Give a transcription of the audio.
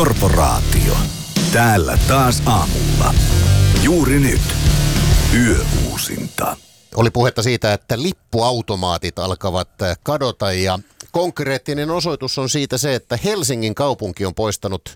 Korporaatio. Täällä taas aamulla. Juuri nyt. Yöuusinta. Oli puhetta siitä, että lippuautomaatit alkavat kadota ja konkreettinen osoitus on siitä se, että Helsingin kaupunki on poistanut